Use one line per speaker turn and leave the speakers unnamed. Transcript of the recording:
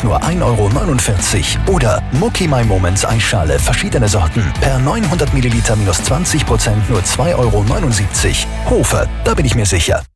Paket nur 1,49 € oder Mucki My Moments Eisschale verschiedene Sorten per 900 Milliliter minus 20% nur 2,79 €. Hofe, da bin ich mir sicher.